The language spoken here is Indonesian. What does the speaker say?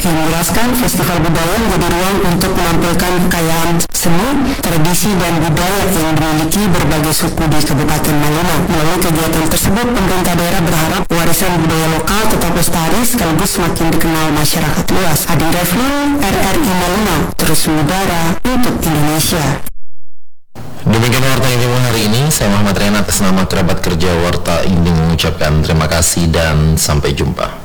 yang menjelaskan festival budaya menjadi ruang untuk menampilkan kekayaan seni, tradisi, dan budaya yang dimiliki berbagai suku di Kabupaten Maluma. Melalui kegiatan tersebut, pemerintah daerah berharap warisan budaya lokal tetap lestari sekaligus semakin dikenal masyarakat luas. Adi Reflun, RRI Maluma, terus mengudara untuk Indonesia. Demikian Warta Inding hari ini. Saya Muhammad Rian atas nama kerabat kerja Warta Inding mengucapkan terima kasih dan sampai jumpa.